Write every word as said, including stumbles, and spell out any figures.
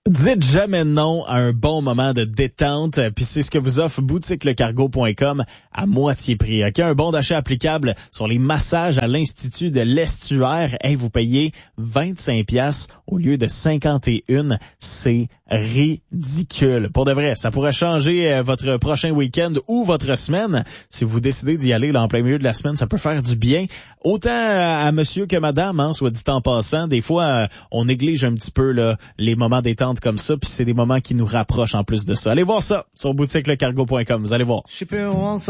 Dites jamais non à un bon moment de détente, puis c'est ce que vous offre boutique le cargo point com à moitié prix. OK, un bon d'achat applicable sur les massages à l'Institut de l'Estuaire. Hey, vous payez vingt-cinq piastres au lieu de cinquante et un. C'est ridicule. Pour de vrai, ça pourrait changer votre prochain week-end ou votre semaine. Si vous décidez d'y aller là, en plein milieu de la semaine, ça peut faire du bien. Autant à monsieur que madame, hein, soit dit en passant. Des fois, on néglige un petit peu là, les moments détente comme ça, puis c'est des moments qui nous rapprochent en plus de ça. Allez voir ça sur boutique le cargo point com, vous allez voir.